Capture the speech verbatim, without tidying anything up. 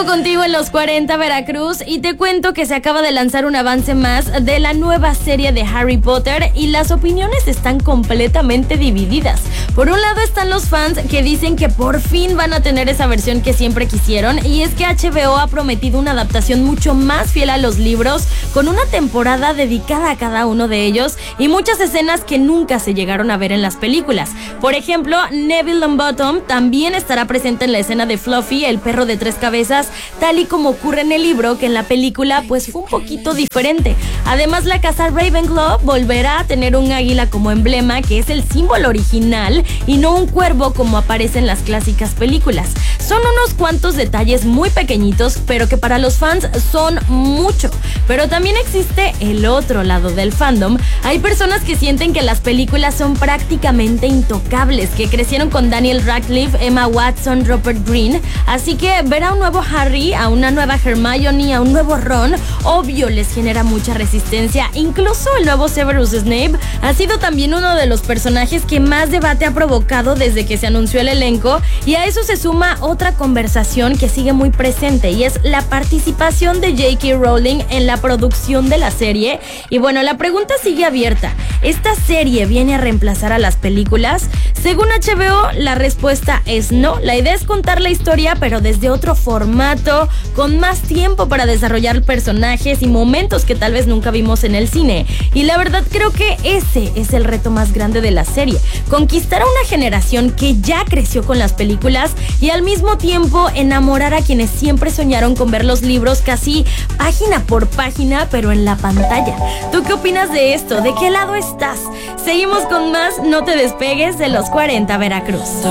Sigo contigo en los cuarenta Veracruz y te cuento que se acaba de lanzar un avance más de la nueva serie de Harry Potter y las opiniones están completamente divididas. Por un lado están los fans que dicen que por fin van a tener esa versión que siempre quisieron, y es que H B O ha prometido una adaptación mucho más fiel a los libros, con una temporada dedicada a cada uno de ellos y muchas escenas que nunca se llegaron a ver en las películas. Por ejemplo, Neville Longbottom también estará presente en la escena de Fluffy, el perro de tres cabezas, tal y como ocurre en el libro, que en la película pues fue un poquito diferente. Además, la casa Ravenclaw volverá a tener un águila como emblema, que es el símbolo original, y no un cuervo como aparece en las clásicas películas. Son unos cuantos detalles muy pequeñitos, pero que para los fans son mucho. Pero también existe el otro lado del fandom. Hay personas que sienten que las películas son prácticamente intocables, que crecieron con Daniel Radcliffe, Emma Watson, Rupert Grint, así que ver a un nuevo Harry, a una nueva Hermione, a un nuevo Ron, obvio les genera mucha resistencia. Incluso el nuevo Severus Snape ha sido también uno de los personajes que más debate ha provocado desde que se anunció el elenco, y a eso se suma otra conversación que sigue muy presente, y es la participación de J K Rowling en la producción de la serie. Y bueno, la pregunta sigue abierta: ¿esta serie viene a reemplazar a las películas? Según H B O, la respuesta es no. La idea es contar la historia, pero desde otro formato, con más tiempo para desarrollar personajes y momentos que tal vez nunca vimos en el cine. Y la verdad creo que ese es el reto más grande de la serie: conquistar a una generación que ya creció con las películas y al mismo tiempo enamorar a quienes siempre soñaron con ver los libros casi página por página, pero en la pantalla. ¿Tú qué opinas de esto? ¿De qué lado estás? Seguimos con más. No te despegues de los cuarenta Veracruz.